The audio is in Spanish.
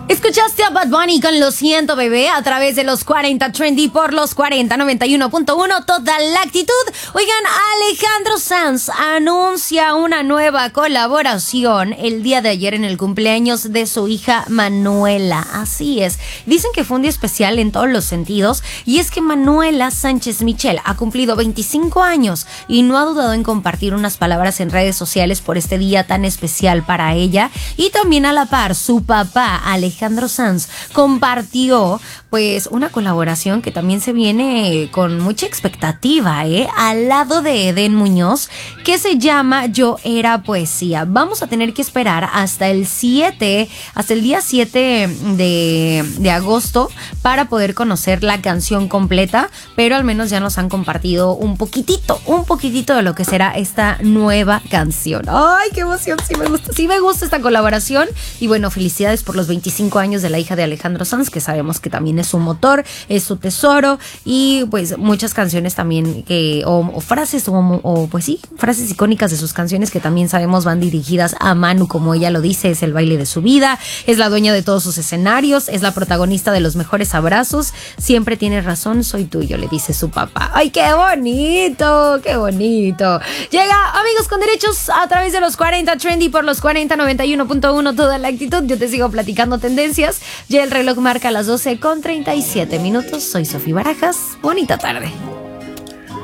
Escuchaste a Bad Bunny con Lo Siento Bebé a través de los 40 Trendy por los 4091.1, toda la actitud. Oigan, Alejandro Sanz anuncia una nueva colaboración el día de ayer en el cumpleaños de su hija Manuela. Así es, dicen que fue un día especial en todos los sentidos, y es que Manuela Sánchez Michel ha cumplido 25 años y no ha dudado en compartir unas palabras en redes sociales por este día tan especial para ella. Y también a la par, su papá Alejandro Sanz compartió pues una colaboración que también se viene con mucha expectativa, al lado de Eden Muñoz, que se llama Yo Era Poesía. Vamos a tener que esperar hasta el día 7 de agosto para poder conocer la canción completa, pero al menos ya nos han compartido un poquitito de lo que será esta nueva canción. ¡Ay, qué emoción! Sí me gusta esta colaboración. Y bueno, felicidades por los 25 años de la hija de Alejandro Sanz, que sabemos que también es su motor, es su tesoro, y pues muchas canciones también o frases pues sí, frases icónicas de sus canciones que también sabemos van dirigidas a Manu, como ella lo dice, es el baile de su vida, es la dueña de todos sus escenarios, es la protagonista de los mejores abrazos, siempre tiene razón, soy tuyo, le dice su papá. ¡Ay, qué bonito! ¡Qué bonito! Llega Amigos con Derechos a través de los 40 Trendy por los 4091.1, toda la actitud. Yo te sigo platicando tendencias. Ya el reloj marca las 12:37 minutos. Soy Sofía Barajas. Bonita tarde.